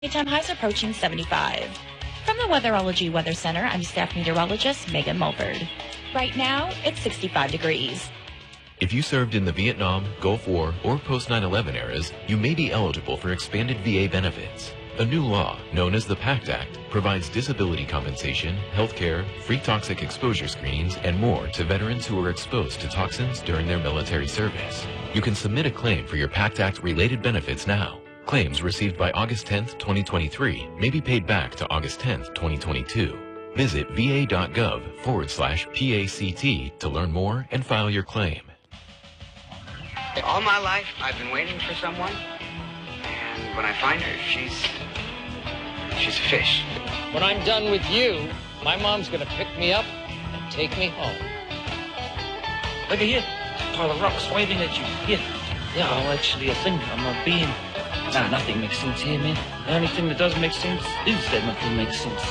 Daytime highs approaching 75. From the Weatherology Weather Center, I'm staff meteorologist Megan Mulford. Right now, it's 65 degrees. If you served in the Vietnam, Gulf War, or post 9/11 eras, you may be eligible for expanded VA benefits. A new law, known as the PACT Act, provides disability compensation, health care, free toxic exposure screenings, and more to veterans who were exposed to toxins during their military service. You can submit a claim for your PACT Act-related benefits now. Claims received by August 10th, 2023 may be paid back to August 10th, 2022. Visit va.gov/PACT to learn more and file your claim. All my life, I've been waiting for someone, and when I find her, she's a fish. When I'm done with you, my mom's gonna pick me up and take me home. Look at here, pile of rocks waving at you. Here. Yeah, well, actually, I think I'm a being. Nah, nothing makes sense here, man. The only thing that does make sense is that nothing makes sense.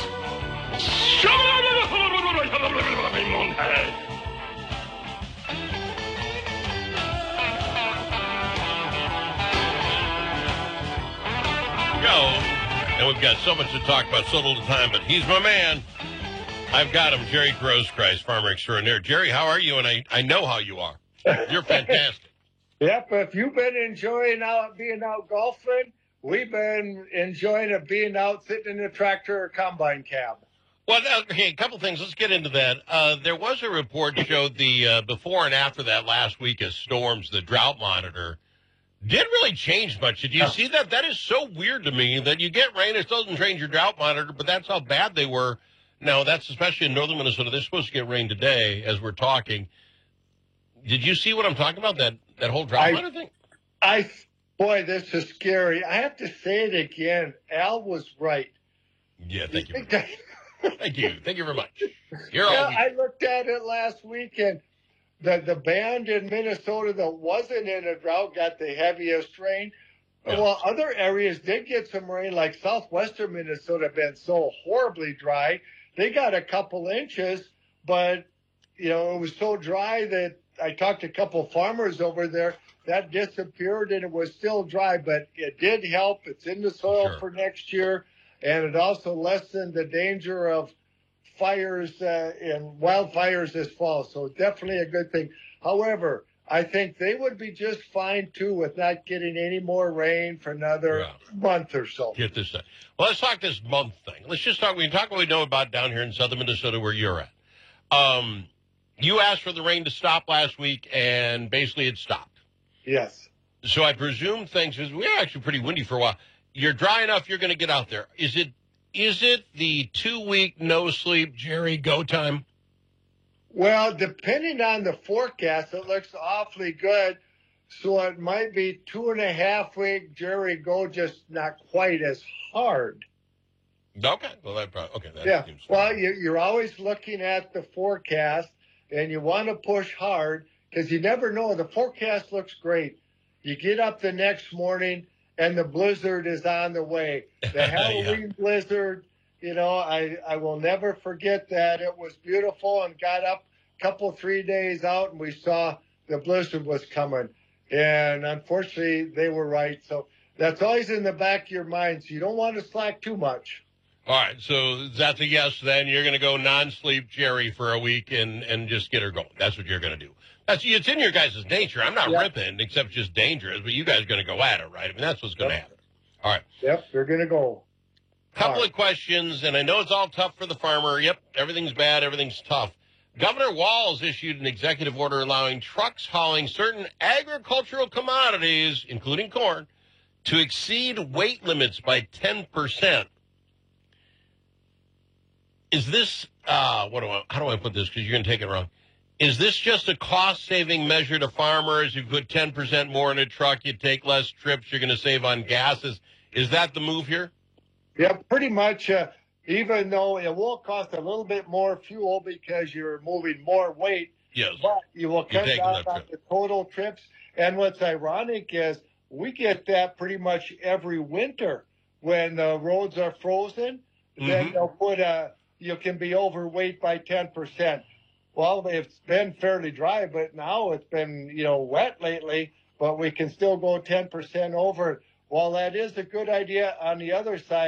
Go. And we've got so much to talk about, so little time, but he's my man. I've got him, Jerry Grosskreis, farmer extraordinaire. Jerry, how are you? And I know how you are. You're fantastic. Yep, if you've been enjoying being out golfing, we've been enjoying being out sitting in the tractor or combine cab. Well, okay, a couple things. Let's get into that. There was a report that showed the before and after that last week of storms, the drought monitor didn't really change much. Did you see that? That is so weird to me that you get rain, it doesn't change your drought monitor, but that's how bad they were. Now, that's especially in northern Minnesota. They're supposed to get rain today as we're talking. Did you see what I'm talking about, that whole drought monitor thing? Boy, this is scary. I have to say it again. Al was right. Yeah, thank you. Thank you. Thank you very much. I looked at it last weekend. The band in Minnesota that wasn't in a drought got the heaviest rain. Yeah. Well, other areas did get some rain, like southwestern Minnesota been so horribly dry. They got a couple inches, but, it was so dry that I talked to a couple farmers over there. That disappeared, and it was still dry, but it did help. It's in the soil for next year, and it also lessened the danger of fires and wildfires this fall. So definitely a good thing. However, I think they would be just fine, too, with not getting any more rain for another month or so. Get this done. Well, let's talk this month thing. Let's just talk. We can talk what we know about down here in southern Minnesota where you're at. You asked for the rain to stop last week, and basically it stopped. Yes. So I presume things, we were actually pretty windy for a while. You're dry enough, you're going to get out there. Is it the 2-week no sleep, Jerry, go time? Well, depending on the forecast, it looks awfully good. So it might be 2.5-week Jerry go, just not quite as hard. Okay. Well, that seems well, you're always looking at the forecast, and you want to push hard because you never know. The forecast looks great. You get up the next morning, and the blizzard is on the way. The Halloween blizzard, I will never forget that. It was beautiful, and got up a couple, 3 days out, and we saw the blizzard was coming. And unfortunately, they were right. So that's always in the back of your mind. So you don't want to slack too much. All right, so that's a yes then. You're going to go non-sleep Jerry for a week and just get her going. That's what you're going to do. It's in your guys' nature. I'm not ripping, except just dangerous, but you guys are going to go at it, right? I mean, that's what's going to happen. All right. Yep, they're going to go. Couple of questions, and I know it's all tough for the farmer. Yep, everything's bad, everything's tough. Governor Walz issued an executive order allowing trucks hauling certain agricultural commodities, including corn, to exceed weight limits by 10%. Is this, how do I put this? Because you're going to take it wrong. Is this just a cost-saving measure to farmers? You put 10% more in a truck, you take less trips, you're going to save on gas. Is that the move here? Yeah, pretty much. Even though it will cost a little bit more fuel because you're moving more weight, but you will cut down on the total trips. And what's ironic is we get that pretty much every winter when the roads are frozen. Then they'll put you can be overweight by 10%. Well, it's been fairly dry, but now it's been, wet lately, but we can still go 10% over. while that is a good idea, on the other side,